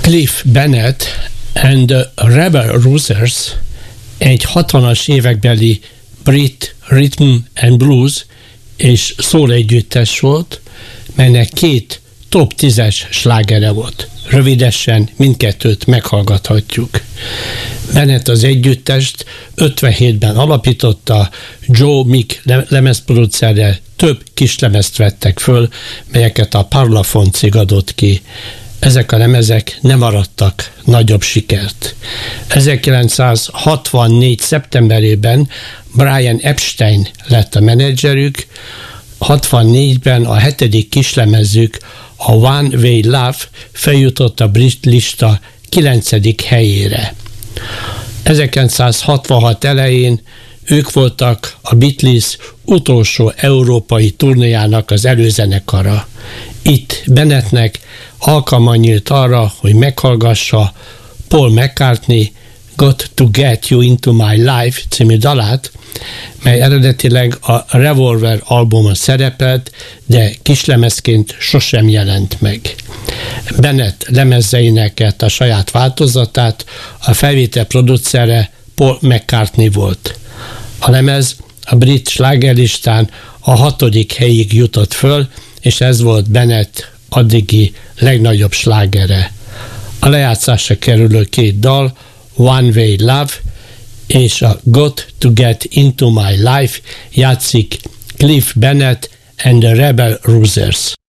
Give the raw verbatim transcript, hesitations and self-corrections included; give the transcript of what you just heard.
Cliff Bennett and the Rebel Roosers egy hatvanas évekbeli brit rhythm and blues és soul együttes volt, melynek két top tízes slágere volt. Rövidesen mindkettőt meghallgathatjuk. Bennett az együttest ötvenhétben alapította, Joe Meek lemezproducerrel több kislemezt vettek föl, melyeket a Parlophone cég adott ki. Ezek a lemezek nem arattak nagyobb sikert. ezerkilencszázhatvannégy. szeptemberében Brian Epstein lett a menedzserük, hatvannégyben a hetedik kislemezük, a One Way Love feljutott a brit lista kilencedik helyére. ezerkilencszázhatvanhat elején ők voltak a Beatles utolsó európai turnéjának az előzenekara. Itt Bennettnek alkalma nyílt arra, hogy meghallgassa Paul McCartney Got to Get You Into My Life című dalát, mely eredetileg a Revolver albumon szerepelt, de kislemezként sosem jelent meg. Bennett lemezeinek a saját változatát a felvétel producere Paul McCartney volt. A lemez a brit slágerlistán a hatodik helyig jutott föl, és ez volt Bennett addigi legnagyobb slágere. A lejátszásra kerülő két dal, One Way Love és a Got to Get Into My Life játszik Cliff Bennett and the Rebel Roosers.